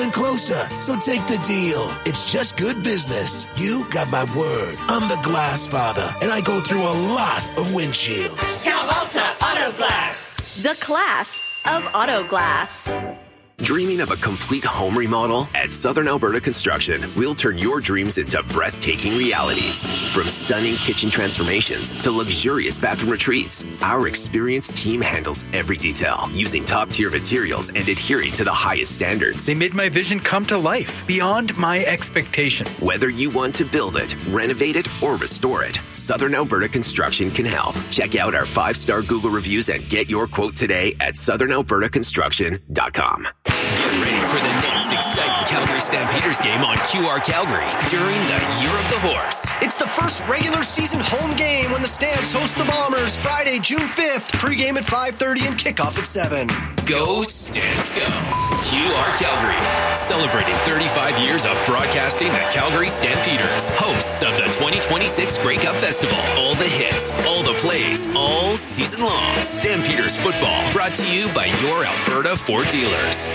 even closer. So take the deal. It's just good business. You got my word. I'm the glass father, and I go through a lot of windshields. Cal Alta Auto Glass. The class of auto glass. Dreaming of a complete home remodel? At Southern Alberta Construction, we'll turn your dreams into breathtaking realities. From stunning kitchen transformations to luxurious bathroom retreats, our experienced team handles every detail, using top-tier materials and adhering to the highest standards. They made my vision come to life, beyond my expectations. Whether you want to build it, renovate it, or restore it, Southern Alberta Construction can help. Check out our 5-star Google reviews and get your quote today at southernalbertaconstruction.com. Get ready for the next exciting Calgary Stampeders game on QR Calgary during the Year of the Horse. It's the first regular season home game when the Stamps host the Bombers Friday, June 5th. Pregame at 5:30 and kickoff at 7. Go Stamps Go. QR Calgary, celebrating 35 years of broadcasting the Calgary Stampeders, hosts of the 2026 Grey Cup Festival. All the hits, all the plays, all season long. Stampeders football, brought to you by your Alberta Ford dealers.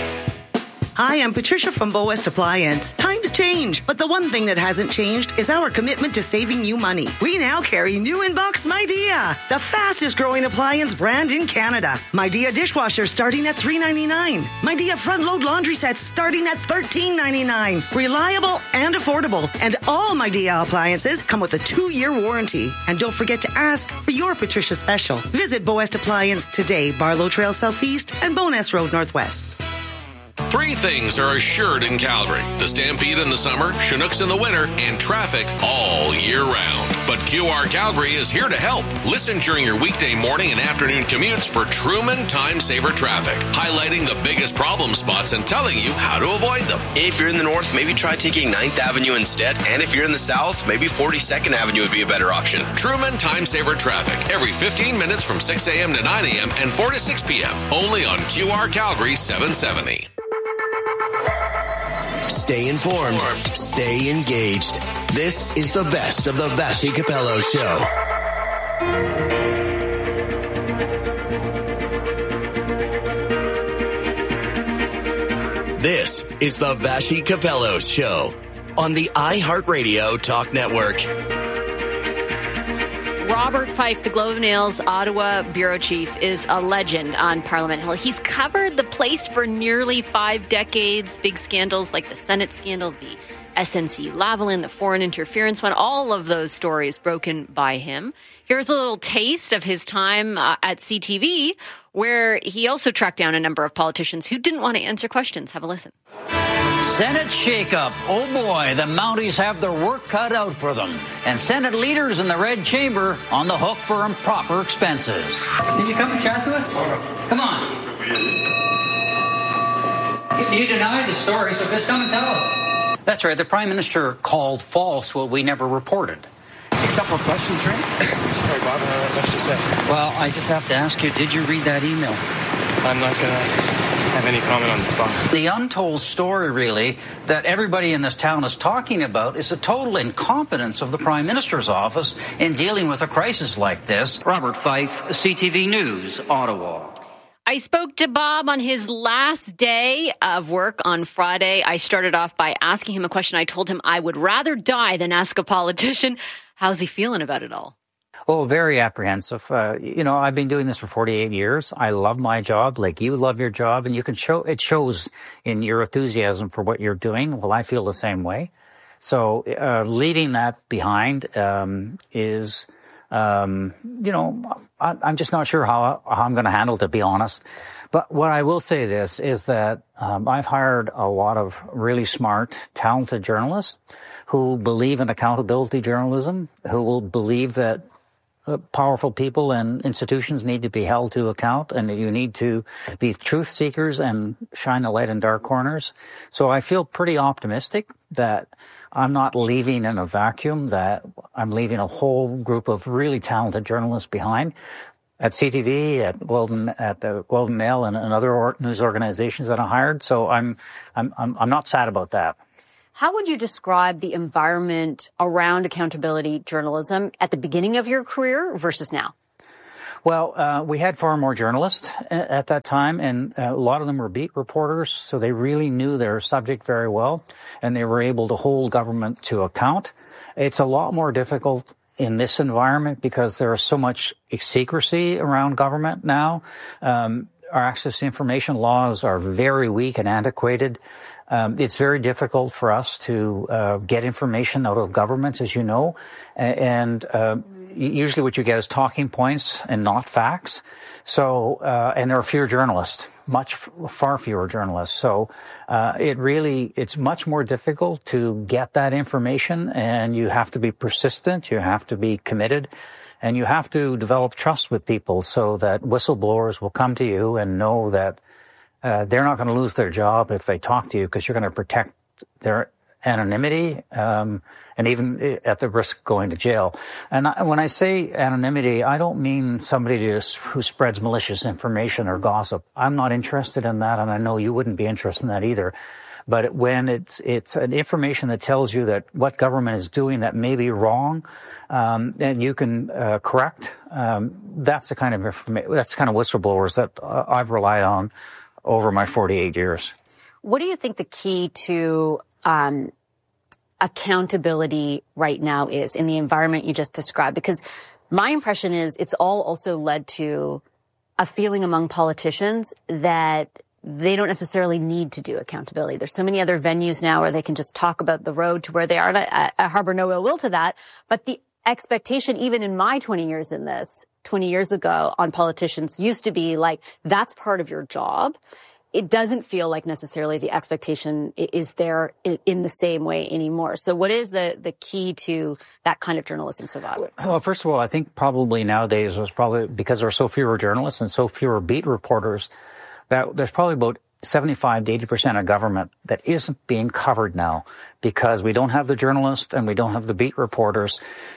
Hi, I'm Patricia from Bow West Appliance. Times change, but the one thing that hasn't changed is our commitment to saving you money. We now carry new in-box MyDia, the fastest growing appliance brand in Canada. MyDia dishwasher starting at $3.99. MyDia front-load laundry sets starting at $13.99. Reliable and affordable. And all MyDia appliances come with a 2-year warranty. And don't forget to ask for your Patricia special. Visit Bow West Appliance today, Barlow Trail Southeast and Bowness Road Northwest. 3 things are assured in Calgary: the Stampede in the summer, Chinooks in the winter, and traffic all year round. But QR Calgary is here to help. Listen during your weekday morning and afternoon commutes for Truman Time Saver Traffic, highlighting the biggest problem spots and telling you how to avoid them. If you're in the north, maybe try taking 9th Avenue instead. And if you're in the south, maybe 42nd Avenue would be a better option. Truman Time Saver Traffic, every 15 minutes from 6 a.m. to 9 a.m. and 4 to 6 p.m. Only on QR Calgary 770. Stay informed. Stay engaged. This is the best of the Vassy Capello Show. This is the Vassy Capello Show on the iHeartRadio Talk Network. Robert Fife, the Globe and Mail's Ottawa bureau chief, is a legend on Parliament Hill. He's covered the place for nearly 5 decades. Big scandals like the Senate scandal, the SNC Lavalin, the foreign interference one, all of those stories broken by him. Here's a little taste of his time at CTV, where he also tracked down a number of politicians who didn't want to answer questions. Have a listen. Senate shakeup. Oh boy, the Mounties have their work cut out for them. And Senate leaders in the Red Chamber on the hook for improper expenses. Can you come and chat to us? Come on. You deny the story, so just come and tell us. That's right. The Prime Minister called false what we never reported. A couple of questions, right? Sorry, Bob. What's you say? Well, I just have to ask you, did you read that email? I'm not going to have any comment on the spot. The untold story, really, that everybody in this town is talking about is the total incompetence of the Prime Minister's office in dealing with a crisis like this. Robert Fife, CTV News, Ottawa. I spoke to Bob on his last day of work on Friday. I started off by asking him a question. I told him I would rather die than ask a politician. How's he feeling about it all? Oh, very apprehensive. I've been doing this for 48 years. I love my job, like you love your job, and it shows in your enthusiasm for what you're doing. Well, I feel the same way. So leaving that behind is, I'm just not sure how I'm going to handle it, to be honest. But what I will say this is that I've hired a lot of really smart, talented journalists who believe in accountability journalism, who will believe that powerful people and institutions need to be held to account, and that you need to be truth seekers and shine a light in dark corners. So I feel pretty optimistic that I'm not leaving in a vacuum, that I'm leaving a whole group of really talented journalists behind at CTV, at the Globe and Mail, and other news organizations that I hired. So I'm not sad about that. How would you describe the environment around accountability journalism at the beginning of your career versus now? Well, we had far more journalists at that time, and a lot of them were beat reporters, so they really knew their subject very well, and they were able to hold government to account. It's a lot more difficult in this environment because there is so much secrecy around government now. Our access to information laws are very weak and antiquated. It's very difficult for us to get information out of governments, as you know, and usually what you get is talking points and not facts. So, and there are fewer journalists, far fewer journalists. So, it's much more difficult to get that information, and you have to be persistent, you have to be committed, and you have to develop trust with people so that whistleblowers will come to you and know that they're not going to lose their job if they talk to you, because you're going to protect their anonymity, and even at the risk of going to jail. And when I say anonymity, I don't mean somebody who spreads malicious information or gossip. I'm not interested in that, and I know you wouldn't be interested in that either. But when it's an information that tells you that what government is doing that may be wrong, and you can correct, that's the kind of that's the kind of whistleblowers that I've relied on over my 48 years. What do you think the key to accountability right now is in the environment you just described? Because my impression is it's all also led to a feeling among politicians that they don't necessarily need to do accountability. There's so many other venues now where they can just talk about the road to where they are, and I harbor no ill will to that. But the expectation, even in my 20 years in this, 20 years ago on politicians used to be like, that's part of your job. It doesn't feel like necessarily the expectation is there in the same way anymore. So what is the key to that kind of journalism survival? Well, first of all, I think probably nowadays was probably because there are so fewer journalists and so fewer beat reporters that there's probably about 75 to 80% of government that isn't being covered now because we don't have the journalists and we don't have the beat reporters.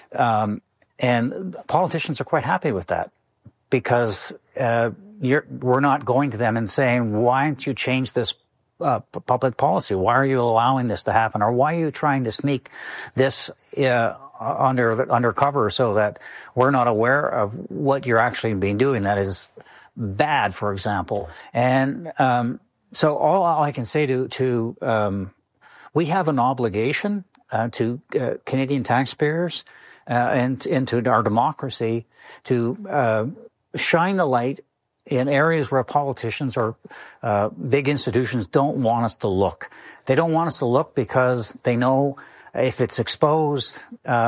And politicians are quite happy with that because we're not going to them and saying, why don't you change this public policy? Why are you allowing this to happen? Or why are you trying to sneak this undercover so that we're not aware of what you're actually being doing that is bad, for example? And so all I can say to we have an obligation to Canadian taxpayers and to our democracy to shine the light in areas where politicians or big institutions don't want us to look. They don't want us to look because they know if it's exposed,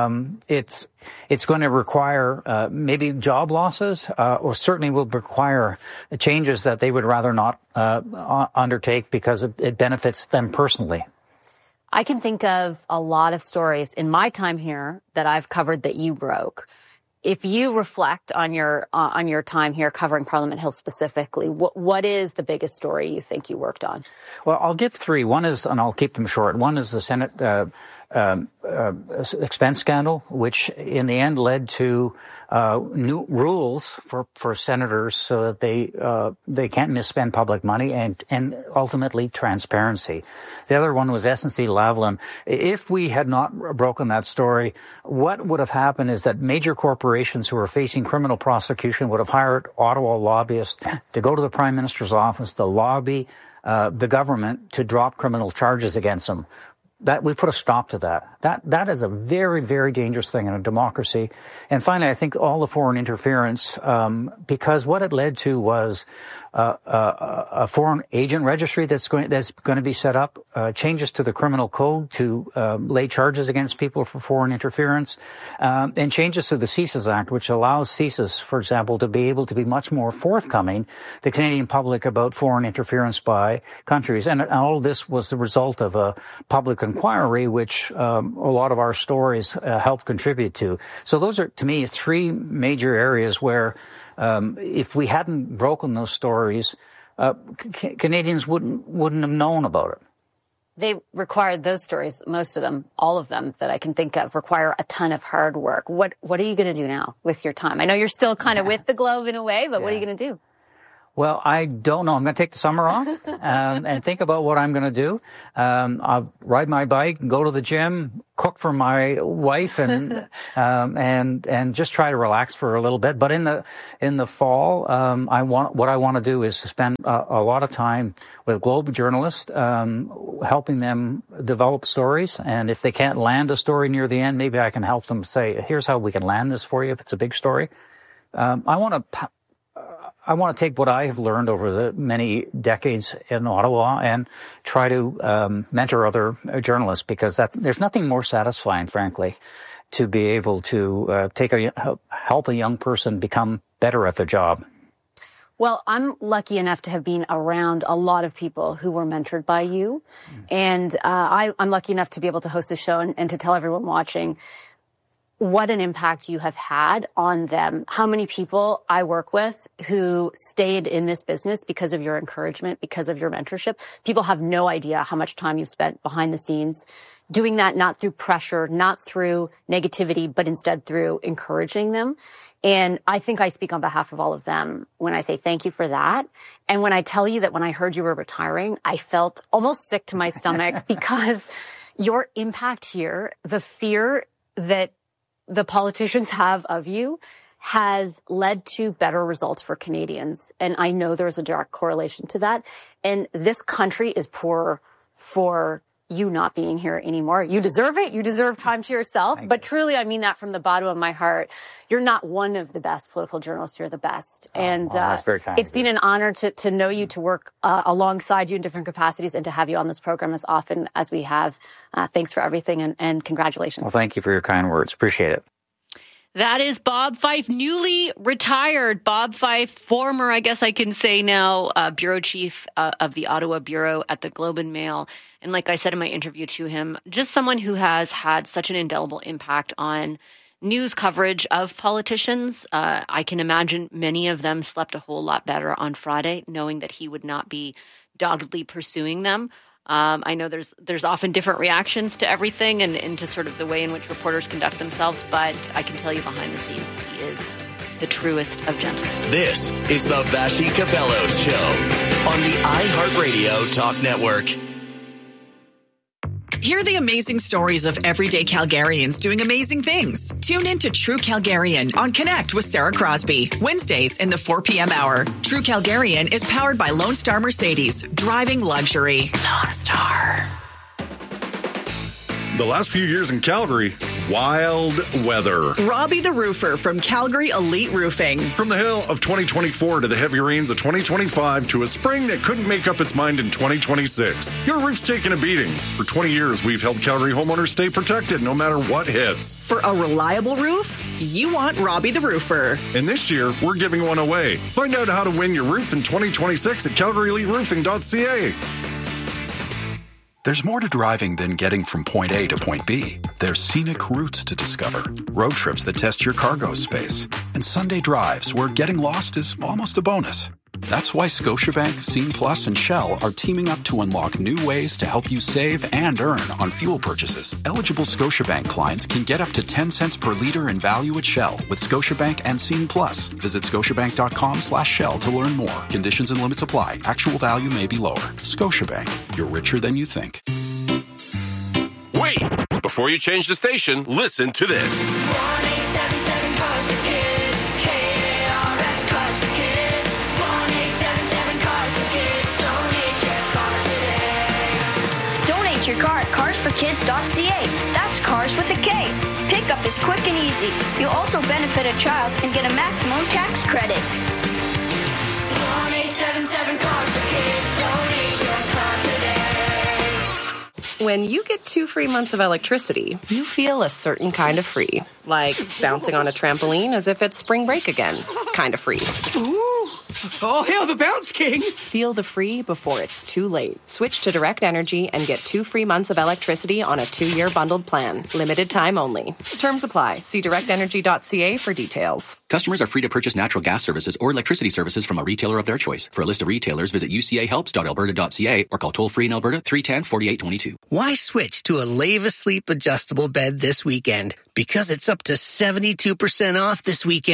it's going to require maybe job losses, or certainly will require changes that they would rather not undertake because it benefits them personally. I can think of a lot of stories in my time here that I've covered that you broke. If you reflect on your time here covering Parliament Hill specifically, what is the biggest story you think you worked on? Well, I'll give three. One is, and I'll keep them short. One is the Senate expense scandal, which in the end led to new rules for senators so that they can't misspend public money and ultimately transparency. The other one was SNC-Lavalin. If we had not broken that story, what would have happened is that major corporations who were facing criminal prosecution would have hired Ottawa lobbyists to go to the Prime Minister's office to lobby the government to drop criminal charges against them. That we put a stop to that. That is a very, very dangerous thing in a democracy. And finally, I think all the foreign interference, because what it led to was a foreign agent registry that's going to be set up, changes to the criminal code to lay charges against people for foreign interference, and changes to the CSIS Act, which allows CSIS, for example, to be able to be much more forthcoming to the Canadian public about foreign interference by countries. And all of this was the result of a public inquiry, which a lot of our stories helped contribute to. So those are, to me, three major areas where if we hadn't broken those stories, Canadians wouldn't have known about it. They required those stories, most of them, all of them that I can think of, require a ton of hard work. What are you going to do now with your time? I know you're still kind of with the Globe in a way, but what are you going to do? Well, I don't know. I'm going to take the summer off and think about what I'm going to do. I'll ride my bike, go to the gym, cook for my wife, and just try to relax for a little bit. But in the fall, what I want to do is to spend a lot of time with Globe journalists, helping them develop stories. And if they can't land a story near the end, maybe I can help them say, "Here's how we can land this for you." If it's a big story, I want to take what I have learned over the many decades in Ottawa and try to mentor other journalists, because there's nothing more satisfying, frankly, to be able to help a young person become better at their job. Well, I'm lucky enough to have been around a lot of people who were mentored by you. And I'm lucky enough to be able to host a show and to tell everyone watching what an impact you have had on them. How many people I work with who stayed in this business because of your encouragement, because of your mentorship. People have no idea how much time you've spent behind the scenes doing that, not through pressure, not through negativity, but instead through encouraging them. And I think I speak on behalf of all of them when I say thank you for that. And when I tell you that when I heard you were retiring, I felt almost sick to my stomach because your impact here, the fear that the politicians have of you, has led to better results for Canadians. And I know there's a direct correlation to that. And this country is poor for you not being here anymore. You deserve it. You deserve time to yourself. But truly, I mean that from the bottom of my heart. You're not one of the best political journalists. You're the best. And that's very kind. It's been an honor to know you, to work alongside you in different capacities, and to have you on this program as often as we have. Thanks for everything, and congratulations. Well, thank you for your kind words. Appreciate it. That is Bob Fife, newly retired. Bob Fife, former, I guess I can say now, bureau chief of the Ottawa Bureau at the Globe and Mail. And like I said in my interview to him, just someone who has had such an indelible impact on news coverage of politicians. I can imagine many of them slept a whole lot better on Friday, knowing that he would not be doggedly pursuing them. I know there's often different reactions to everything and to sort of the way in which reporters conduct themselves, but I can tell you behind the scenes, he is the truest of gentlemen. This is the Vassy Cavellos Show on the iHeartRadio Talk Network. Hear the amazing stories of everyday Calgarians doing amazing things. Tune in to True Calgarian on Connect with Sarah Crosby, Wednesdays in the 4 p.m. hour. True Calgarian is powered by Lone Star Mercedes, driving luxury. Lone Star. The last few years in Calgary, wild weather. Robbie the Roofer from Calgary Elite Roofing. From the hail of 2024 to the heavy rains of 2025 to a spring that couldn't make up its mind in 2026, your roof's taken a beating. For 20 years, we've helped Calgary homeowners stay protected no matter what hits. For a reliable roof, you want Robbie the Roofer. And this year, we're giving one away. Find out how to win your roof in 2026 at calgaryeliteroofing.ca. There's more to driving than getting from point A to point B. There's scenic routes to discover, road trips that test your cargo space, and Sunday drives where getting lost is almost a bonus. That's why Scotiabank, Scene Plus, and Shell are teaming up to unlock new ways to help you save and earn on fuel purchases. Eligible Scotiabank clients can get up to 10 cents per liter in value at Shell with Scotiabank and Scene Plus. Visit scotiabank.com/Shell to learn more. Conditions and limits apply. Actual value may be lower. Scotiabank. You're richer than you think. Wait! Before you change the station, listen to this. 1-877 Cars for Kids. KRS Cars for Kids. 1-877 Cars for Kids. Donate your car today. Donate your car at carsforkids.ca. That's cars with a K. Pickup is quick and easy. You'll also benefit a child and get a maximum tax credit. 1-877 Cars for Kids. Donate your car today. When you get 2 free months of electricity, you feel a certain kind of free. Like bouncing on a trampoline as if it's spring break again. Kind of free. Ooh! Oh, hail the Bounce King! Feel the free before it's too late. Switch to Direct Energy and get 2 free months of electricity on a 2-year bundled plan. Limited time only. Terms apply. See directenergy.ca for details. Customers are free to purchase natural gas services or electricity services from a retailer of their choice. For a list of retailers, visit ucahelps.alberta.ca or call toll-free in Alberta 310-4822. Why switch to a Lave Asleep adjustable bed this weekend? Because it's up to 72% off this weekend.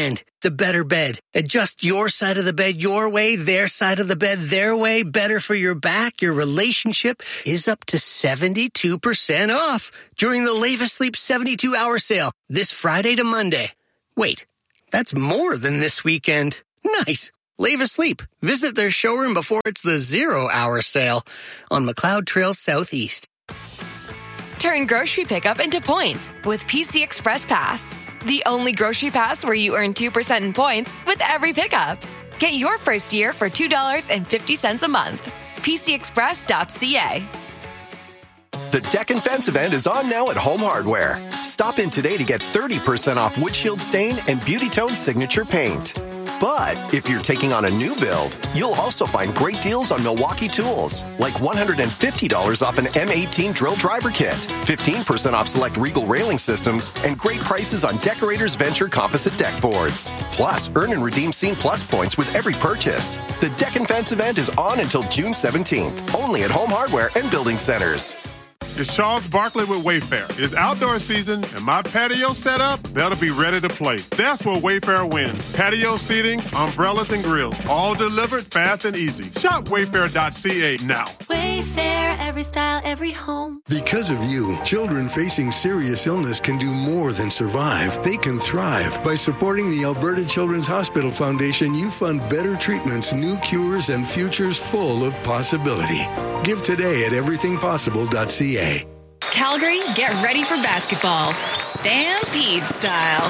the better bed. Adjust your side of the bed your way, their side of the bed their way. Better for your back. Your relationship is up to 72% off during the Leva Sleep 72-hour sale this Friday to Monday. Wait, that's more than this weekend. Nice. Leva Sleep. Visit their showroom before it's the 0-hour sale on McLeod Trail Southeast. Turn grocery pickup into points with PC Express Pass. The only grocery pass where you earn 2% in points with every pickup. Get your first year for $2.50 a month. PCExpress.ca. The Deck and Fence event is on now at Home Hardware. Stop in today to get 30% off windshield stain and Beauty Tone signature paint. But if you're taking on a new build, you'll also find great deals on Milwaukee tools, like $150 off an M18 drill driver kit, 15% off select Regal railing systems, and great prices on Decorators Venture composite deck boards. Plus, earn and redeem Scene Plus points with every purchase. The Deck and Fence event is on until June 17th, only at Home Hardware and Building Centers. It's Charles Barkley with Wayfair. It's outdoor season, and my patio setup, that'll be ready to play. That's where Wayfair wins. Patio seating, umbrellas, and grills, all delivered fast and easy. Shop wayfair.ca now. Wayfair, every style, every home. Because of you, children facing serious illness can do more than survive. They can thrive. By supporting the Alberta Children's Hospital Foundation, you fund better treatments, new cures, and futures full of possibility. Give today at everythingpossible.ca. Calgary, get ready for basketball. Stampede style.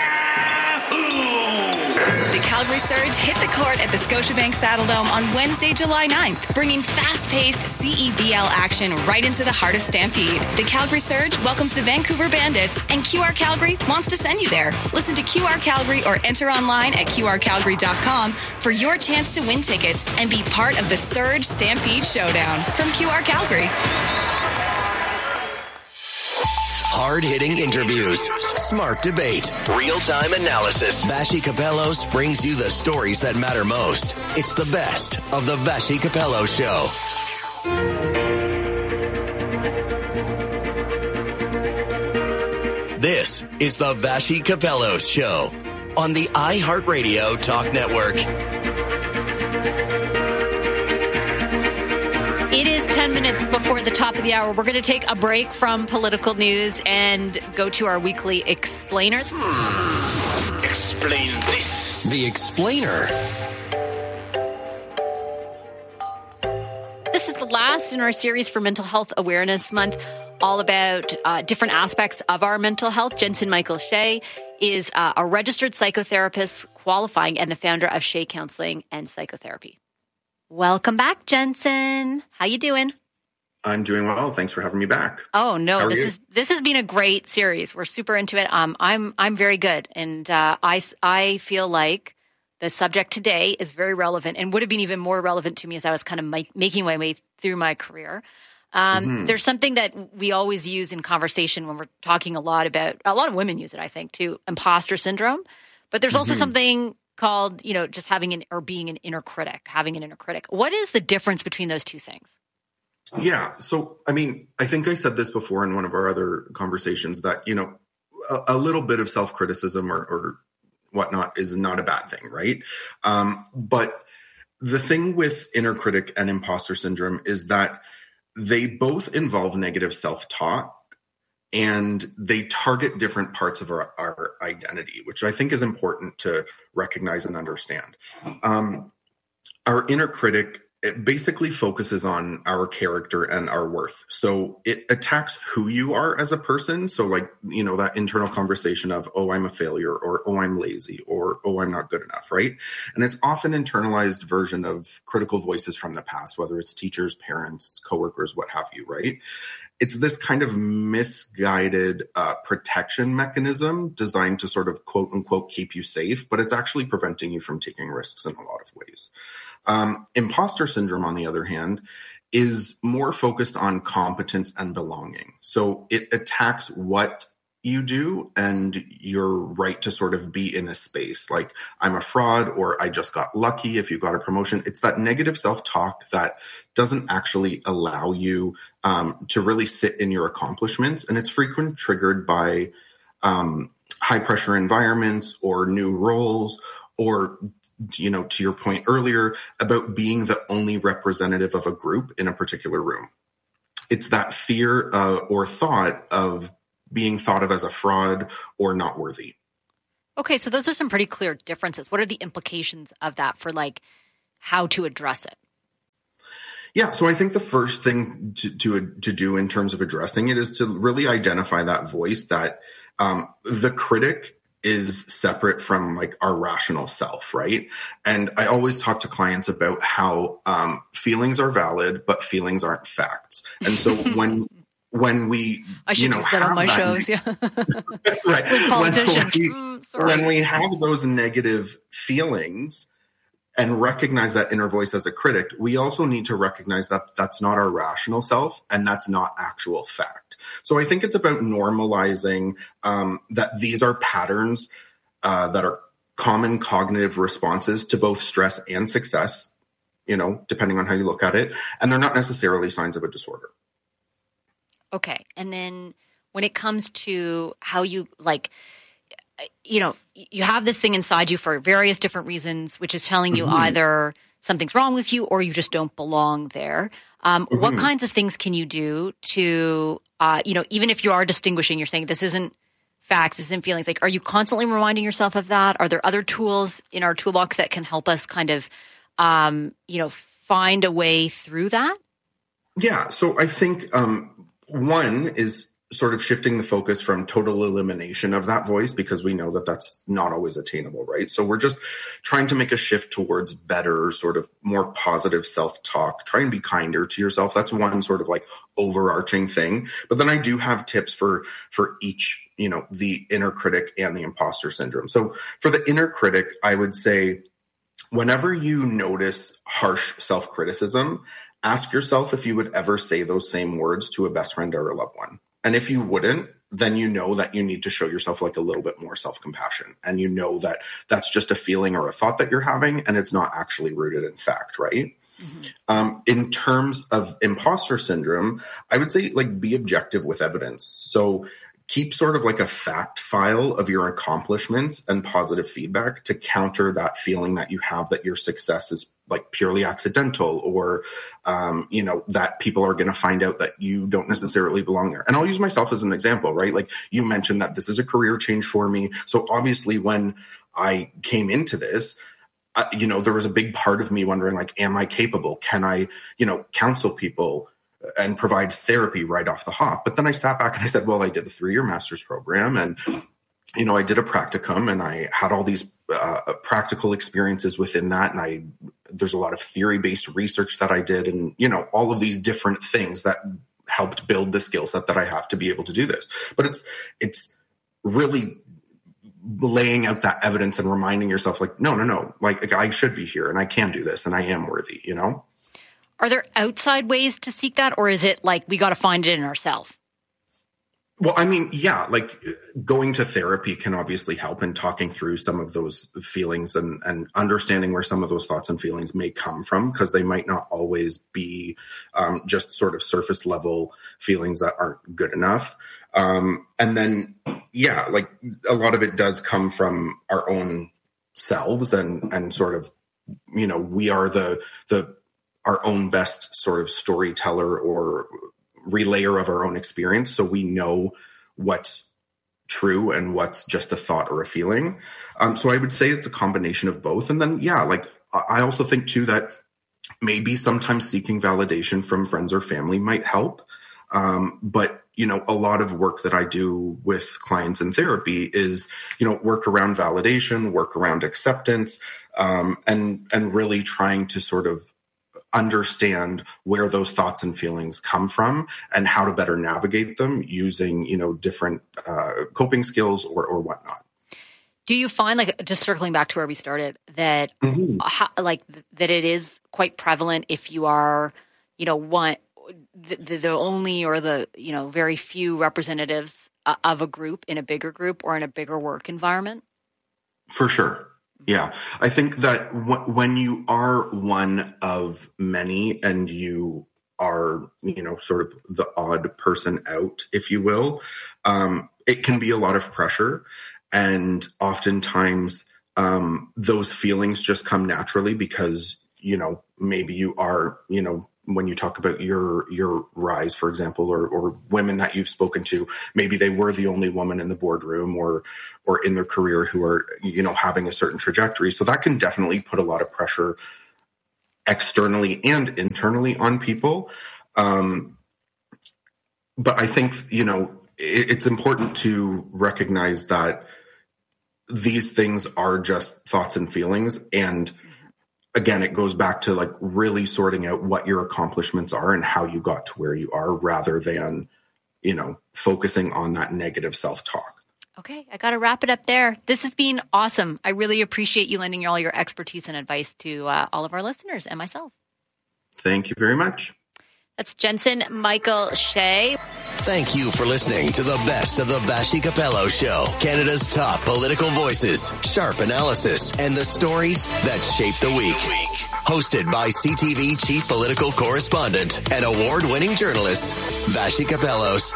The Calgary Surge hit the court at the Scotiabank Saddledome on Wednesday, July 9th, bringing fast-paced CEBL action right into the heart of Stampede. The Calgary Surge welcomes the Vancouver Bandits, and QR Calgary wants to send you there. Listen to QR Calgary or enter online at qrcalgary.com for your chance to win tickets and be part of the Surge Stampede Showdown from QR Calgary. Hard-hitting interviews, smart debate, real-time analysis. Vashi Capellos brings you the stories that matter most. It's the best of the Vashi Capello Show. This is the Vashi Capello Show on the iHeartRadio Talk Network. It is 10 minutes before the top of the hour. We're going to take a break from political news and go to our weekly explainer. Explain this. The Explainer. This is the last in our series for Mental Health Awareness Month, all about different aspects of our mental health. Jensen Michael Shea is a registered psychotherapist qualifying and the founder of Shea Counseling and Psychotherapy. Welcome back, Jensen. How you doing? I'm doing well. Thanks for having me back. Oh no, this has been a great series. We're super into it. I'm very good, and I feel like the subject today is very relevant and would have been even more relevant to me as I was kind of making my way through my career. There's something that we always use in conversation when we're talking a lot of women use it, I think, too, imposter syndrome. But there's also something called, just having being an inner critic, having an inner critic. What is the difference between those two things? Yeah. So, I think I said this before in one of our other conversations that, a little bit of self-criticism or whatnot is not a bad thing, right? But the thing with inner critic and imposter syndrome is that they both involve negative self-talk, and they target different parts of our identity, which I think is important to recognize and understand. Our inner critic, it basically focuses on our character and our worth. So it attacks who you are as a person. So that internal conversation of, oh, I'm a failure, or, oh, I'm lazy, or, oh, I'm not good enough, right? And it's often internalized version of critical voices from the past, whether it's teachers, parents, coworkers, what have you, right? It's this kind of misguided protection mechanism designed to sort of quote unquote keep you safe, but it's actually preventing you from taking risks in a lot of ways. Imposter syndrome, on the other hand, is more focused on competence and belonging. So it attacks what you do and your right to sort of be in a space. Like, I'm a fraud, or I just got lucky if you got a promotion. It's that negative self-talk that doesn't actually allow you to really sit in your accomplishments. And it's frequently triggered by high pressure environments or new roles, or, to your point earlier about being the only representative of a group in a particular room. It's that fear or thought of being thought of as a fraud or not worthy. Okay, so those are some pretty clear differences. What are the implications of that for how to address it? Yeah, so I think the first thing to do in terms of addressing it is to really identify that voice that the critic is separate from our rational self, right? And I always talk to clients about how feelings are valid, but feelings aren't facts. And so when we, I should use that on my shows, yeah. Right. With politicians. When we have those negative feelings and recognize that inner voice as a critic, we also need to recognize that that's not our rational self and that's not actual fact. So I think it's about normalizing that these are patterns that are common cognitive responses to both stress and success, depending on how you look at it. And they're not necessarily signs of a disorder. Okay. And then when it comes to how you you have this thing inside you for various different reasons, which is telling you either something's wrong with you or you just don't belong there. What kinds of things can you do to, even if you are distinguishing, you're saying this isn't facts, this isn't feelings, are you constantly reminding yourself of that? Are there other tools in our toolbox that can help us kind of, find a way through that? Yeah. So I think one is sort of shifting the focus from total elimination of that voice, because we know that that's not always attainable, right? So we're just trying to make a shift towards better, sort of more positive self-talk. Try and be kinder to yourself. That's one sort of overarching thing. But then I do have tips for each, the inner critic and the imposter syndrome. So for the inner critic, I would say whenever you notice harsh self-criticism, ask yourself if you would ever say those same words to a best friend or a loved one. And if you wouldn't, then you know that you need to show yourself a little bit more self-compassion. And you know that that's just a feeling or a thought that you're having, and it's not actually rooted in fact, right? In terms of imposter syndrome, I would say be objective with evidence. So keep sort of a fact file of your accomplishments and positive feedback to counter that feeling that you have that your success is purely accidental, or, that people are going to find out that you don't necessarily belong there. And I'll use myself as an example, right? You mentioned that this is a career change for me. So obviously when I came into this, there was a big part of me wondering, am I capable? Can I, counsel people and provide therapy right off the hop? But then I sat back and I said, well, I did a 3-year master's program, and, I did a practicum, and I had all these practical experiences within that. And there's a lot of theory-based research that I did, and, all of these different things that helped build the skill set that I have to be able to do this. But it's really laying out that evidence and reminding yourself no, I should be here and I can do this and I am worthy, Are there outside ways to seek that, or is it we got to find it in ourselves? Well, I mean, yeah, going to therapy can obviously help in talking through some of those feelings and understanding where some of those thoughts and feelings may come from, because they might not always be just sort of surface level feelings that aren't good enough. And then, yeah, a lot of it does come from our own selves and sort of, we are our own best sort of storyteller or relayer of our own experience. So we know what's true and what's just a thought or a feeling. So I would say it's a combination of both. And then, yeah, I also think too that maybe sometimes seeking validation from friends or family might help. But, a lot of work that I do with clients in therapy is, work around validation, work around acceptance, and really trying to sort of understand where those thoughts and feelings come from and how to better navigate them using, different coping skills or whatnot. Do you find, just circling back to where we started, that that it is quite prevalent if you are, the only or the, very few representatives of a group in a bigger group or in a bigger work environment? For sure. Yeah, I think that when you are one of many and you are, sort of the odd person out, if you will, it can be a lot of pressure. And oftentimes those feelings just come naturally because, maybe you are, when you talk about your rise, for example, or women that you've spoken to, maybe they were the only woman in the boardroom or in their career who are, having a certain trajectory. So that can definitely put a lot of pressure externally and internally on people. But I think, it's important to recognize that these things are just thoughts and feelings. And again, it goes back to like really sorting out what your accomplishments are and how you got to where you are rather than, focusing on that negative self-talk. Okay, I got to wrap it up there. This has been awesome. I really appreciate you lending all your expertise and advice to all of our listeners and myself. Thank you very much. That's Jensen Michael Shea. Thank you for listening to the best of the Vassy Capello Show. Canada's top political voices, sharp analysis, and the stories that shape the week. Hosted by CTV Chief Political Correspondent and award-winning journalist, Vassy Capellos.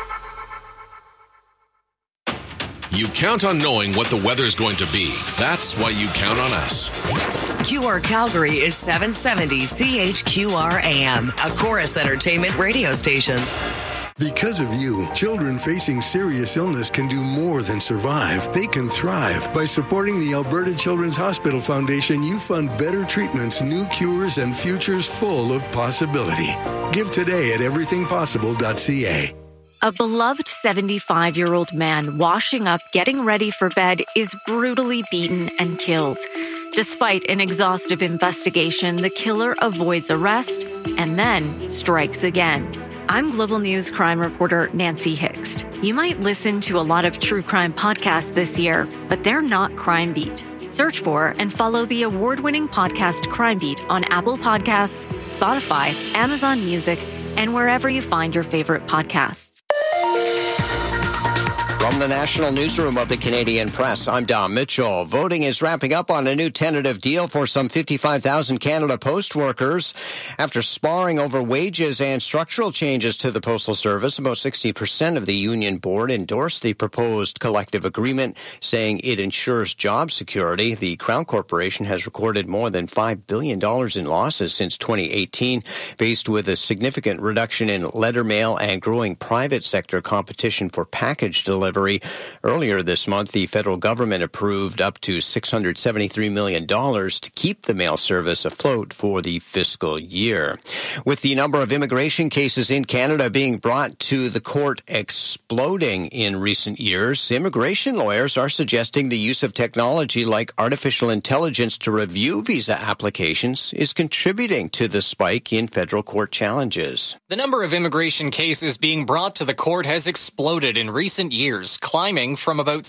You count on knowing what the weather's going to be. That's why you count on us. QR Calgary is 770 CHQR AM, a Chorus Entertainment radio station. Because of you, children facing serious illness can do more than survive. They can thrive. By supporting the Alberta Children's Hospital Foundation, you fund better treatments, new cures, and futures full of possibility. Give today at everythingpossible.ca. A beloved 75-year-old man washing up, getting ready for bed, is brutally beaten and killed. Despite an exhaustive investigation, the killer avoids arrest and then strikes again. I'm Global News crime reporter Nancy Hixt. You might listen to a lot of true crime podcasts this year, but they're not Crime Beat. Search for and follow the award-winning podcast Crime Beat on Apple Podcasts, Spotify, Amazon Music, and wherever you find your favorite podcasts. From the National Newsroom of the Canadian Press, I'm Dom Mitchell. Voting is wrapping up on a new tentative deal for some 55,000 Canada Post workers. After sparring over wages and structural changes to the Postal Service, about 60% of the union board endorsed the proposed collective agreement, saying it ensures job security. The Crown Corporation has recorded more than $5 billion in losses since 2018, faced with a significant reduction in letter mail and growing private sector competition for package delivery. Earlier this month, the federal government approved up to $673 million to keep the mail service afloat for the fiscal year. With the number of immigration cases in Canada being brought to the court exploding in recent years, immigration lawyers are suggesting the use of technology like artificial intelligence to review visa applications is contributing to the spike in federal court challenges. The number of immigration cases being brought to the court has exploded in recent years, climbing from about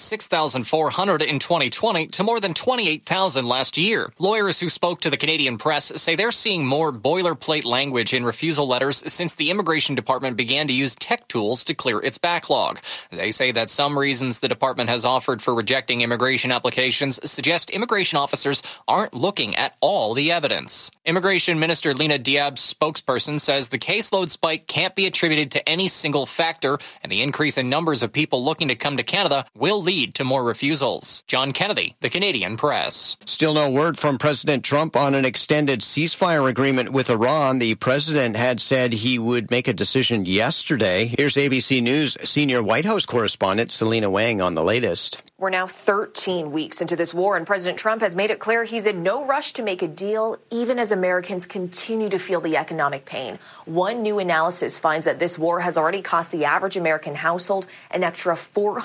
6,400 in 2020 to more than 28,000 last year. Lawyers who spoke to the Canadian Press say they're seeing more boilerplate language in refusal letters since the Immigration Department began to use tech tools to clear its backlog. They say that some reasons the department has offered for rejecting immigration applications suggest immigration officers aren't looking at all the evidence. Immigration Minister Lena Diab's spokesperson says the caseload spike can't be attributed to any single factor, and the increase in numbers of people looking to come to Canada will lead to more refusals. John Kennedy, the Canadian Press. Still no word from President Trump on an extended ceasefire agreement with Iran. The president had said he would make a decision yesterday. Here's ABC News senior White House correspondent Selena Wang on the latest. We're now 13 weeks into this war, and President Trump has made it clear he's in no rush to make a deal, even as Americans continue to feel the economic pain. One new analysis finds that this war has already cost the average American household an extra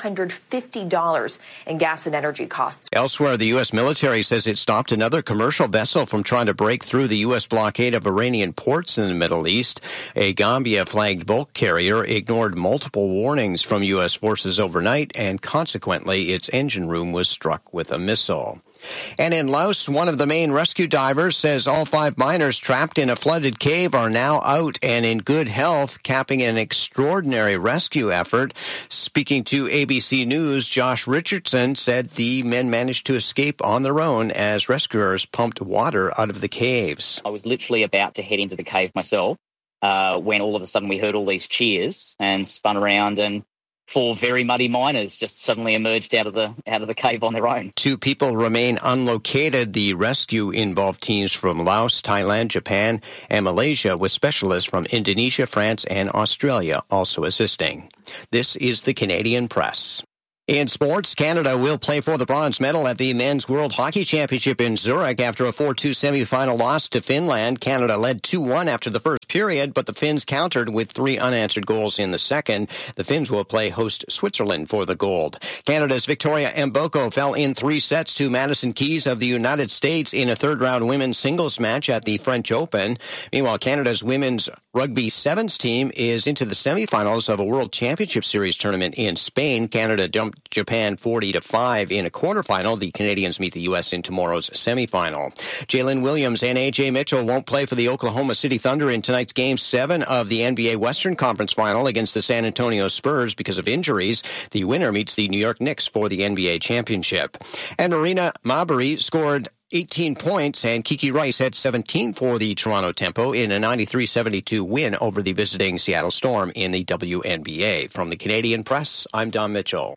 $450 in gas and energy costs. Elsewhere, the U.S. military says it stopped another commercial vessel from trying to break through the U.S. blockade of Iranian ports in the Middle East. A Gambia-flagged bulk carrier ignored multiple warnings from U.S. forces overnight, and consequently, its engine room was struck with a missile. And in Laos, one of the main rescue divers says all 5 miners trapped in a flooded cave are now out and in good health, capping an extraordinary rescue effort. Speaking to ABC News, Josh Richardson said the men managed to escape on their own as rescuers pumped water out of the caves. I was literally about to head into the cave myself when all of a sudden we heard all these cheers and spun around and 4 very muddy miners just suddenly emerged out of the cave on their own. 2 people remain unlocated. The rescue involved teams from Laos, Thailand, Japan, and Malaysia, with specialists from Indonesia, France, and Australia also assisting. This is the Canadian Press. In sports, Canada will play for the bronze medal at the Men's World Hockey Championship in Zurich after a 4-2 semifinal loss to Finland. Canada led 2-1 after the first period, but the Finns countered with 3 unanswered goals in the second. The Finns will play host Switzerland for the gold. Canada's Victoria Mboko fell in 3 sets to Madison Keys of the United States in a third-round women's singles match at the French Open. Meanwhile, Canada's women's rugby sevens team is into the semifinals of a World Championship Series tournament in Spain. Canada dumped Japan 40-5 in a quarterfinal. The Canadians meet the U.S. in tomorrow's semifinal. Jalen Williams and A.J. Mitchell won't play for the Oklahoma City Thunder in tonight's Game 7 of the NBA Western Conference Final against the San Antonio Spurs because of injuries. The winner meets the New York Knicks for the NBA championship. And Marina Mabury scored 18 points, and Kiki Rice had 17 for the Toronto Tempo in a 93-72 win over the visiting Seattle Storm in the WNBA. From the Canadian Press, I'm Don Mitchell.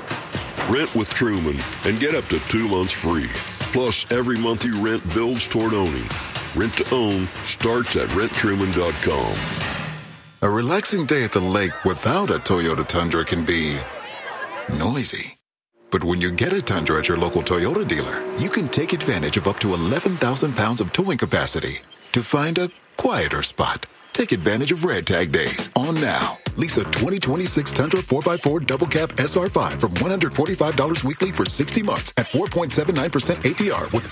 Rent with Truman and get up to 2 months free. Plus, every month you rent builds toward owning. Rent to own starts at renttruman.com. A relaxing day at the lake without a Toyota Tundra can be noisy. But when you get a Tundra at your local Toyota dealer, you can take advantage of up to 11,000 pounds of towing capacity to find a quieter spot. Take advantage of Red Tag Days on now. Lease a 2026 Tundra 4x4 Double Cab SR5 from $145 weekly for 60 months at 4.79% APR with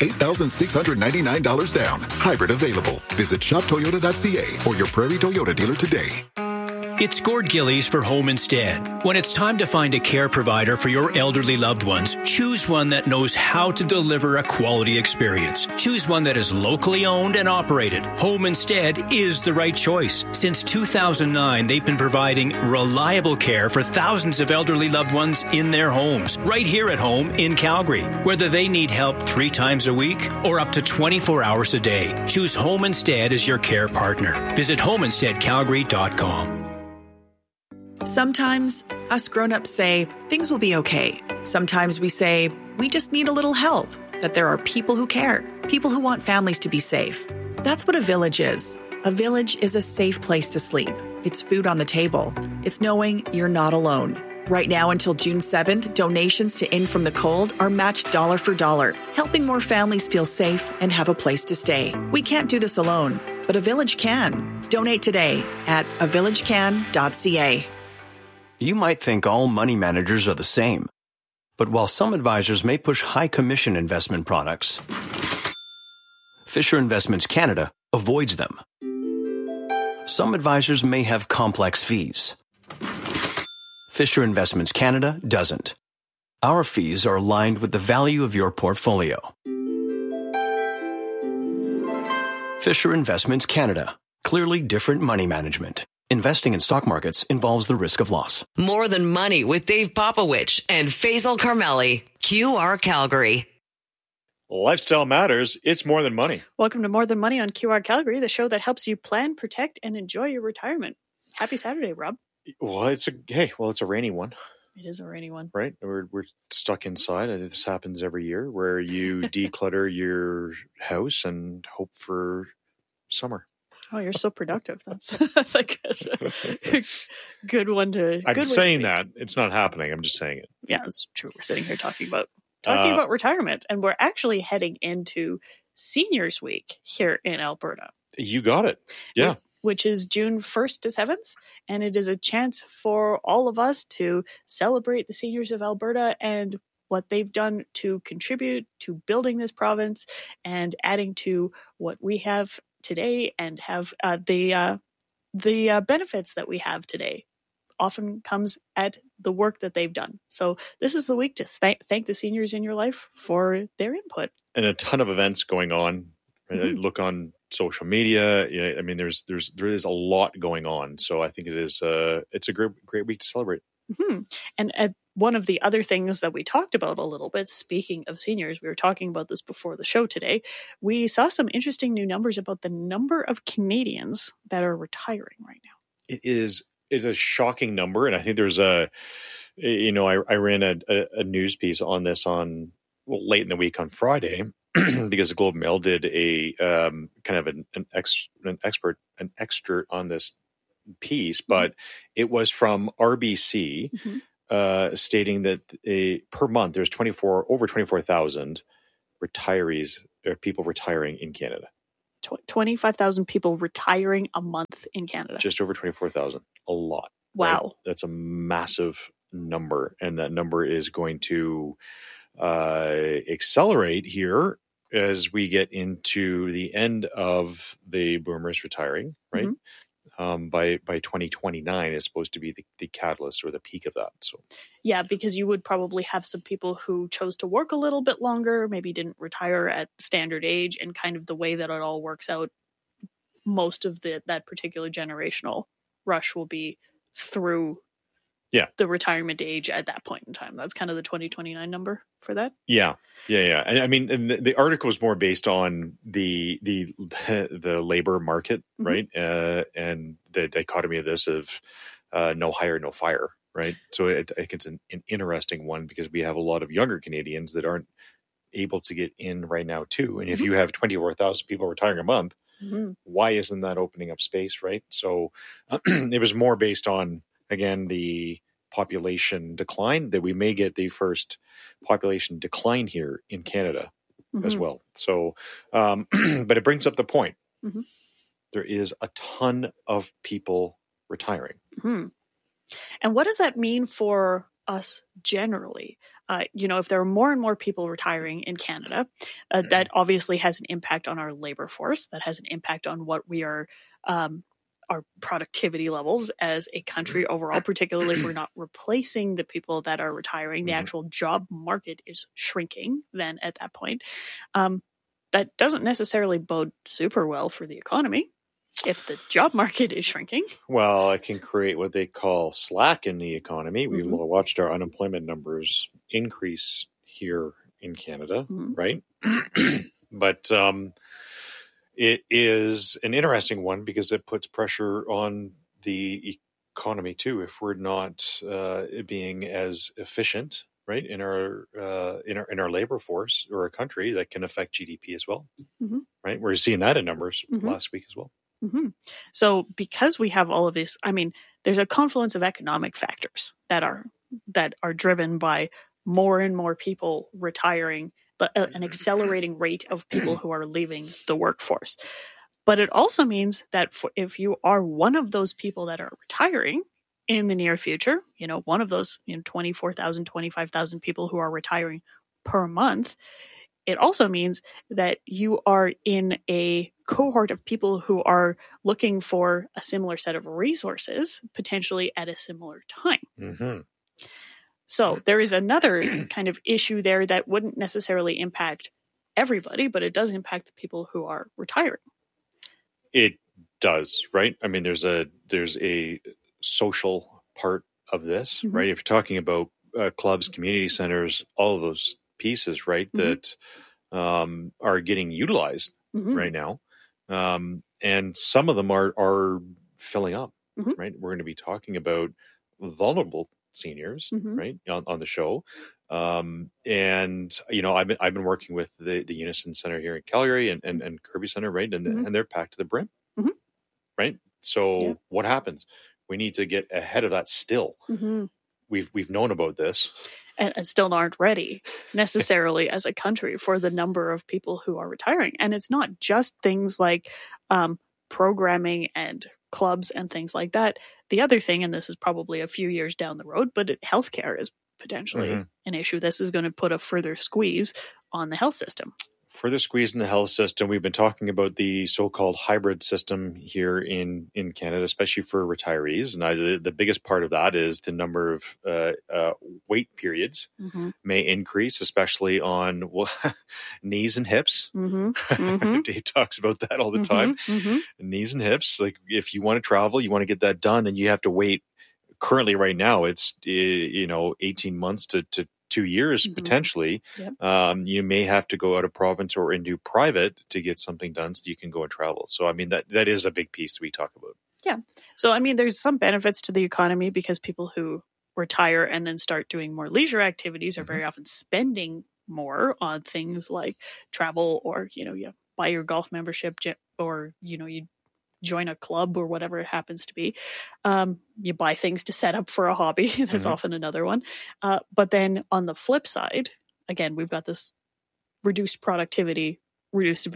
$8,699 down. Hybrid available. Visit shoptoyota.ca or your Prairie Toyota dealer today. It's Gord Gillies for Home Instead. When it's time to find a care provider for your elderly loved ones, choose one that knows how to deliver a quality experience. Choose one that is locally owned and operated. Home Instead is the right choice. Since 2009, they've been providing reliable care for thousands of elderly loved ones in their homes, right here at home in Calgary. Whether they need help 3 times a week or up to 24 hours a day, choose Home Instead as your care partner. Visit homeinsteadcalgary.com. Sometimes us grown-ups say things will be okay. Sometimes we say we just need a little help, that there are people who care, people who want families to be safe. That's what a village is. A village is a safe place to sleep. It's food on the table. It's knowing you're not alone. Right now until June 7th, donations to In From the Cold are matched dollar for dollar, helping more families feel safe and have a place to stay. We can't do this alone, but a village can. Donate today at avillagecan.ca. You might think all money managers are the same. But while some advisors may push high commission investment products, Fisher Investments Canada avoids them. Some advisors may have complex fees. Fisher Investments Canada doesn't. Our fees are aligned with the value of your portfolio. Fisher Investments Canada. Clearly different money management. Investing in stock markets involves the risk of loss. More Than Money with Dave Popowich and Faisal Carmeli. QR Calgary. Lifestyle matters. It's more than money. Welcome to More Than Money on QR Calgary, the show that helps you plan, protect, and enjoy your retirement. Happy Saturday, Rob. Well, it's a rainy one. It is a rainy one. Right? We're stuck inside. This happens every year where you declutter your house and hope for summer. Oh, you're so productive. That's a good one to. I'm saying that it's not happening. I'm just saying it. Yeah, it's true. We're sitting here talking about retirement, and we're actually heading into Seniors Week here in Alberta. You got it. Yeah. Which is June 1st to 7th, and it is a chance for all of us to celebrate the seniors of Alberta and what they've done to contribute to building this province and adding to what we have today, and have the benefits that we have today often comes at the work that they've done. So this is the week to thank the seniors in your life for their input. And a ton of events going on. Mm-hmm. Look on social media. I mean, there is a lot going on. So I think it's a great week to celebrate. Mm-hmm. And one of the other things that we talked about a little bit, speaking of seniors, we were talking about this before the show today. We saw some interesting new numbers about the number of Canadians that are retiring right now. It is a shocking number. And I think there's I ran a news piece on this late in the week on Friday because the Globe and Mail did a kind of an extra on this piece, but it was from RBC stating that per month there's over 24,000 retirees or people retiring in Canada. 25,000 people retiring a month in Canada. Just over 24,000. A lot. Wow. Right? That's a massive number. And that number is going to accelerate here as we get into the end of the boomers retiring, right? By 2029 is supposed to be the catalyst or the peak of that. So yeah, because you would probably have some people who chose to work a little bit longer, maybe didn't retire at standard age, and kind of the way that it all works out, most of that particular generational rush will be through the retirement age at that point in time. That's kind of the 2029 number for that. Yeah. And I mean, the article was more based on the labor market, right? And the dichotomy of this of no hire, no fire, right? So I think it's an interesting one because we have a lot of younger Canadians that aren't able to get in right now too. And if you have 24,000 people retiring a month, why isn't that opening up space, right? So it was more based on, again, the population decline, that we may get the first population decline here in Canada as well. So, but it brings up the point. There is a ton of people retiring. And what does that mean for us generally? If there are more and more people retiring in Canada, that obviously has an impact on our labor force. That has an impact on what we are, our productivity levels as a country overall, particularly if we're not replacing the people that are retiring. The actual job market is shrinking then at that point. That doesn't necessarily bode super well for the economy if the job market is shrinking. Well, it can create what they call slack in the economy. We've watched our unemployment numbers increase here in Canada, right? But it is an interesting one because it puts pressure on the economy too. If we're not being as efficient, right, in our labor force or a country, that can affect GDP as well, right? We're seeing that in numbers last week as well. So because we have all of this, I mean, there's a confluence of economic factors that are driven by more and more people retiring, but an accelerating rate of people who are leaving the workforce. But it also means that if you are one of those people that are retiring in the near future, one of those 24,000, 25,000 people who are retiring per month, it also means that you are in a cohort of people who are looking for a similar set of resources, potentially at a similar time. So there is another kind of issue there that wouldn't necessarily impact everybody, but it does impact the people who are retiring. It does, right? I mean, there's a social part of this, right? If you're talking about clubs, community centers, all of those pieces, right, that are getting utilized right now. And some of them are filling up, right? We're going to be talking about vulnerable seniors, right, on the show. And, I've been working with the Unison Center here in Calgary and Kirby Center, right? And they're packed to the brim, right? So what happens? We need to get ahead of that still. We've known about this. And still aren't ready necessarily as a country for the number of people who are retiring. And it's not just things like programming and clubs and things like that. The other thing, and this is probably a few years down the road, but healthcare is potentially an issue. This is going to put a further squeeze on the health system. Further squeeze in the health system. We've been talking about the so-called hybrid system here in Canada, especially for retirees. And the biggest part of that is the number of wait periods may increase, especially on knees and hips. Dave talks about that all the time. Knees and hips. Like if you want to travel, you want to get that done, and you have to wait. Currently, right now, it's 18 months to 2 years potentially. You may have to go out of province or into private to get something done so you can go and travel. So I mean that is a big piece that we talk about. Yeah. So, I mean, there's some benefits to the economy because people who retire and then start doing more leisure activities are very often spending more on things like travel, or, you buy your golf membership, or, you join a club or whatever it happens to be. You buy things to set up for a hobby. That's often another one. But then on the flip side, again, we've got this reduced productivity, reduced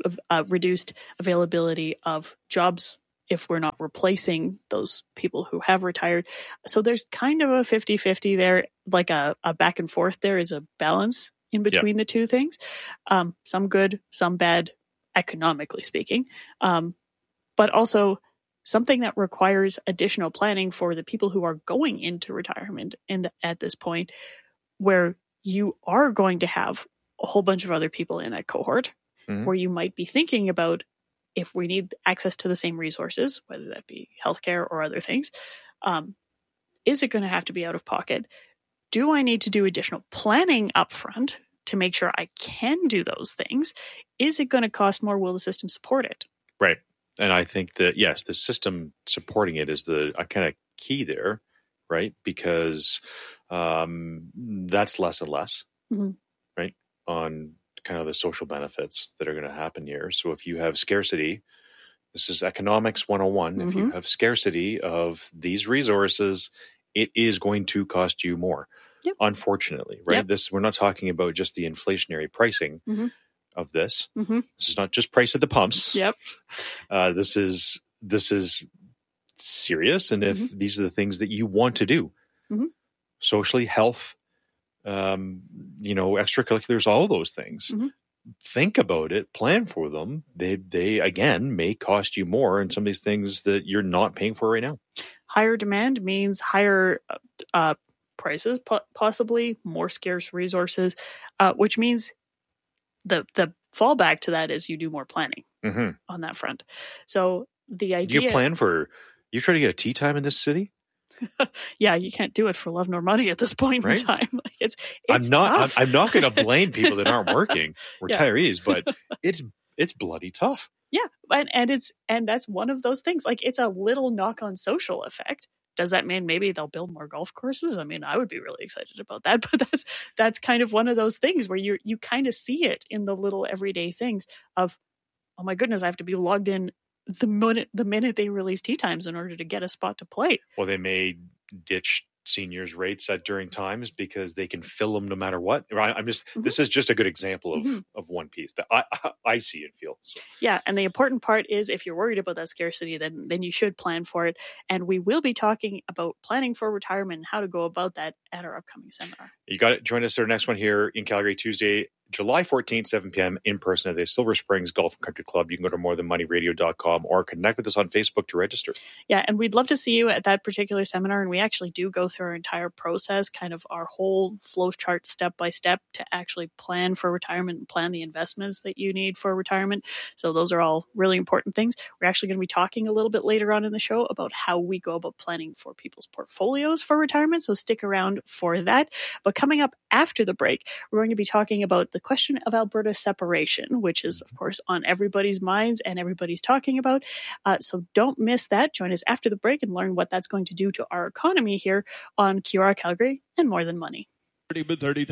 availability of jobs if we're not replacing those people who have retired. So there's kind of a 50-50 there, like a back and forth. There is a balance in between the two things. Some good, some bad, economically speaking. But also something that requires additional planning for the people who are going into retirement at this point, where you are going to have a whole bunch of other people in that cohort, where you might be thinking about, if we need access to the same resources, whether that be healthcare or other things, is it going to have to be out of pocket? Do I need to do additional planning upfront to make sure I can do those things? Is it going to cost more? Will the system support it? Right. And I think that, yes, the system supporting it is the kind of key there, right? Because that's less and less, right, on kind of the social benefits that are going to happen here. So if you have scarcity, this is economics 101. If you have scarcity of these resources, it is going to cost you more, unfortunately, right? We're not talking about just the inflationary pricing of this. This is not just price at the pumps. This is serious. And if these are the things that you want to do, socially, health, extracurriculars, all those things, think about it, plan for them. They again may cost you more, and some of these things that you're not paying for right now. Higher demand means higher prices, possibly more scarce resources, which means the fallback to that is you do more planning on that front. So the idea, you try to get a tea time in this city. Yeah, you can't do it for love nor money at this point in time. Like it's tough. I'm not going to blame people that aren't working, retirees, but it's bloody tough. Yeah, and that's one of those things. Like, it's a little knock-on social effect. Does that mean maybe they'll build more golf courses? I mean, I would be really excited about that. But that's kind of one of those things where you kind of see it in the little everyday things of, oh my goodness, I have to be logged in the minute they release tee times in order to get a spot to play. Well, they may ditch seniors' rates during times because they can fill them no matter what. This is just a good example of one piece that I see and feel. So. Yeah, and the important part is, if you're worried about that scarcity, then you should plan for it. And we will be talking about planning for retirement and how to go about that at our upcoming seminar. You got it. Join us at our next one here in Calgary, Tuesday, July 14th, 7 p.m. in person at the Silver Springs Golf and Country Club. You can go to morethanmoneyradio.com or connect with us on Facebook to register. Yeah, and we'd love to see you at that particular seminar. And we actually do go through our entire process, kind of our whole flow chart step by step to actually plan for retirement and plan the investments that you need for retirement. So those are all really important things. We're actually going to be talking a little bit later on in the show about how we go about planning for people's portfolios for retirement. So stick around for that. But coming up after the break, we're going to be talking about the question of Alberta separation, which is, of course, on everybody's minds and everybody's talking about. So don't miss that. Join us after the break and learn what that's going to do to our economy here on QR Calgary and More Than Money. A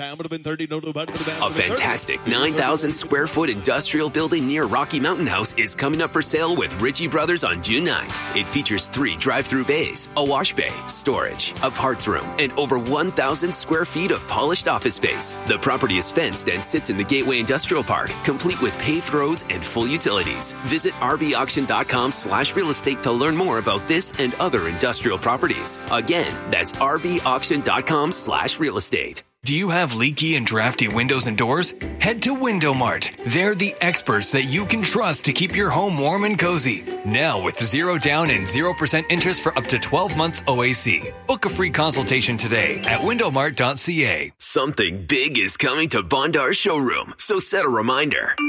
fantastic 9,000 square foot industrial building near Rocky Mountain House is coming up for sale with Ritchie Brothers on June 9th. It features 3 drive-through bays, a wash bay, storage, a parts room, and over 1,000 square feet of polished office space. The property is fenced and sits in the Gateway Industrial Park, complete with paved roads and full utilities. Visit rbauction.com/real estate to learn more about this and other industrial properties. Again, that's rbauction.com/real estate. Do you have leaky and drafty windows and doors? Head to Window Mart. They're the experts that you can trust to keep your home warm and cozy. Now with 0 down and 0% interest for up to 12 months OAC. Book a free consultation today at windowmart.ca. Something big is coming to Bondar's showroom, so set a reminder.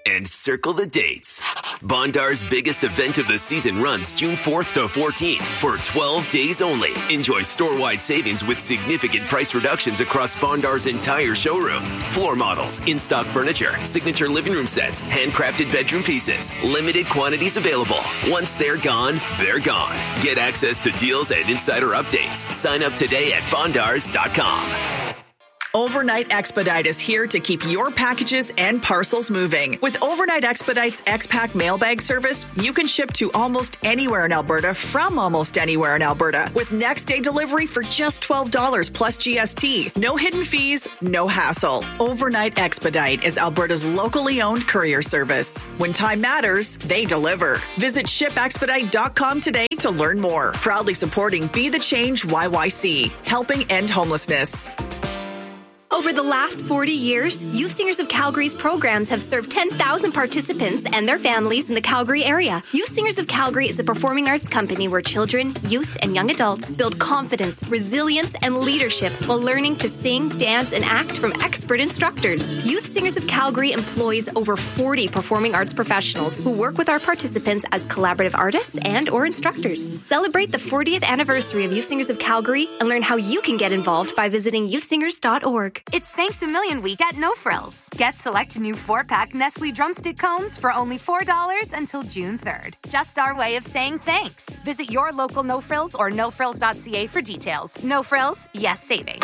and circle the dates. Bondar's biggest event of the season runs June 4th to 14th for 12 days only. Enjoy store-wide savings with significant price reductions across Bondar's entire showroom. Floor models, in-stock furniture, signature living room sets, handcrafted bedroom pieces. Limited quantities available. Once they're gone, they're gone. Get access to deals and insider updates. Sign up today at bondars.com. Overnight Expedite is here to keep your packages and parcels moving. With Overnight Expedite's X-Pack mailbag service, you can ship to almost anywhere in Alberta from almost anywhere in Alberta with next-day delivery for just $12 plus GST. No hidden fees, no hassle. Overnight Expedite is Alberta's locally owned courier service. When time matters, they deliver. Visit shipexpedite.com today to learn more. Proudly supporting Be the Change YYC, helping end homelessness. Over the last 40 years, Youth Singers of Calgary's programs have served 10,000 participants and their families in the Calgary area. Youth Singers of Calgary is a performing arts company where children, youth, and young adults build confidence, resilience, and leadership while learning to sing, dance, and act from expert instructors. Youth Singers of Calgary employs over 40 performing arts professionals who work with our participants as collaborative artists and or instructors. Celebrate the 40th anniversary of Youth Singers of Calgary and learn how you can get involved by visiting youthsingers.org. It's Thanks a Million Week at No Frills. Get select new 4-pack Nestle Drumstick cones for only $4 until June 3rd. Just our way of saying thanks. Visit your local No Frills or nofrills.ca for details. No Frills, yes savings.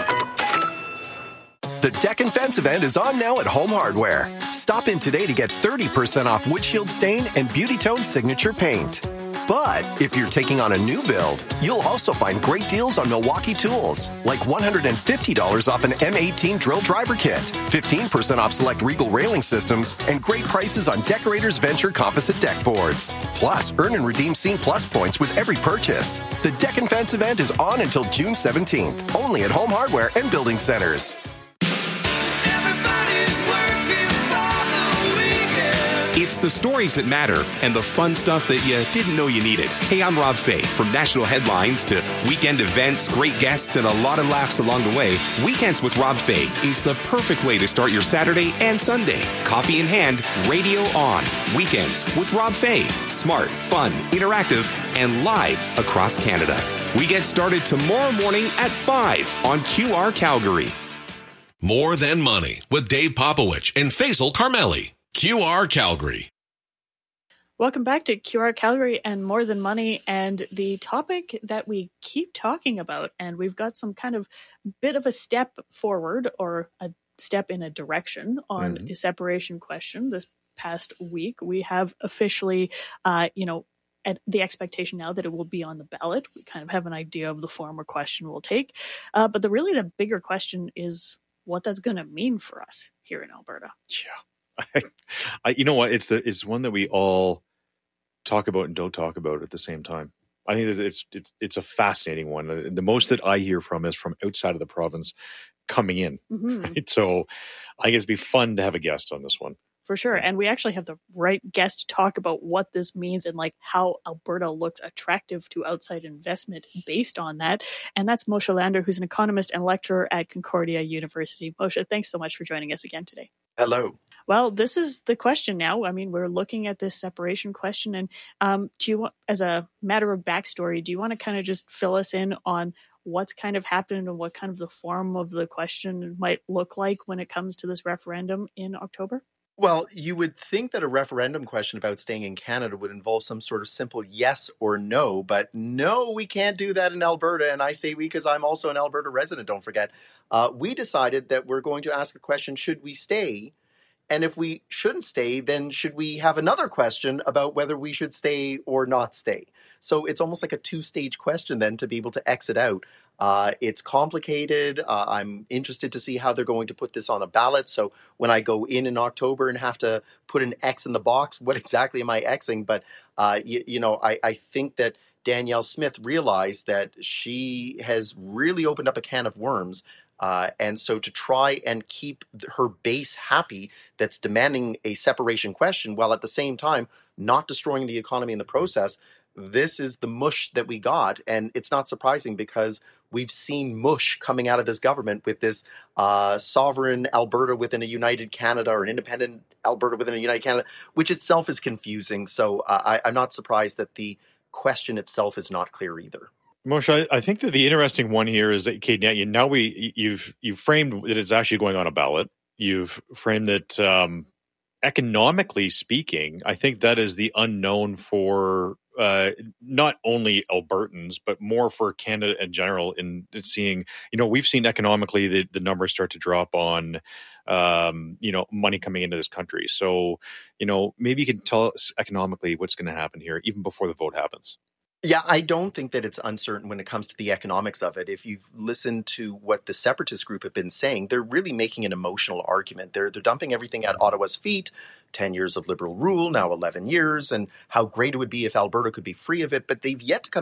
The Deck and Fence event is on now at Home Hardware. Stop in today to get 30% off windshield stain and Beauty Tone signature paint. But if you're taking on a new build, you'll also find great deals on Milwaukee tools, like $150 off an M18 drill driver kit, 15% off select Regal railing systems, and great prices on Decorators Venture composite deck boards. Plus, earn and redeem Scene Plus points with every purchase. The Deck and Fence event is on until June 17th, only at Home Hardware and Building Centers. It's the stories that matter and the fun stuff that you didn't know you needed. Hey, I'm Rob Fay. From national headlines to weekend events, great guests, and a lot of laughs along the way, Weekends with Rob Fay is the perfect way to start your Saturday and Sunday. Coffee in hand, radio on. Weekends with Rob Fay. Smart, fun, interactive, and live across Canada. We get started tomorrow morning at 5 on QR Calgary. More Than Money with Dave Popowich and Faisal Carmeli. QR Calgary. Welcome back to QR Calgary and More Than Money, and the topic that we keep talking about, and we've got some kind of bit of a step forward or a step in a direction on the separation question this past week. We have officially, at the expectation now that it will be on the ballot. We kind of have an idea of the form or question we'll take. But the bigger question is what that's going to mean for us here in Alberta. Yeah. You know what? It's one that we all talk about and don't talk about at the same time. I think that it's a fascinating one. The most that I hear from is from outside of the province coming in. Right? So I guess it'd be fun to have a guest on this one. For sure. And we actually have the right guest to talk about what this means and how Alberta looks attractive to outside investment based on that. And that's Moshe Lander, who's an economist and lecturer at Concordia University. Moshe, thanks so much for joining us again today. Hello. Well, this is the question now. I mean, we're looking at this separation question. And do you want, as a matter of backstory, do you want to kind of just fill us in on what's kind of happened and what kind of the form of the question might look like when it comes to this referendum in October? Well, you would think that a referendum question about staying in Canada would involve some sort of simple yes or no, but no, we can't do that in Alberta. And I say we because I'm also an Alberta resident, don't forget. We decided that we're going to ask a question, should we stay? And if we shouldn't stay, then should we have another question about whether we should stay or not stay? So it's almost like a two-stage question then to be able to exit out. It's complicated. I'm interested to see how they're going to put this on a ballot. So when I go in October and have to put an X in the box, what exactly am I Xing? But, I think that Danielle Smith realized that she has really opened up a can of worms. And so to try and keep her base happy that's demanding a separation question while at the same time not destroying the economy in the process, this is the mush that we got. And it's not surprising because we've seen mush coming out of this government with this sovereign Alberta within a united Canada, or an independent Alberta within a united Canada, which itself is confusing. So I'm not surprised that the question itself is not clear either. Moshe, I think that the interesting one here is that, okay, now you've framed that it's actually going on a ballot. You've framed that economically speaking, I think that is the unknown for not only Albertans, but more for Canada in general. In seeing, we've seen economically the numbers start to drop on, money coming into this country. So, maybe you can tell us economically what's going to happen here, even before the vote happens. Yeah, I don't think that it's uncertain when it comes to the economics of it. If you've listened to what the separatist group have been saying, they're really making an emotional argument. They're dumping everything at Ottawa's feet, 10 years of Liberal rule, now 11 years, and how great it would be if Alberta could be free of it. But they've yet to come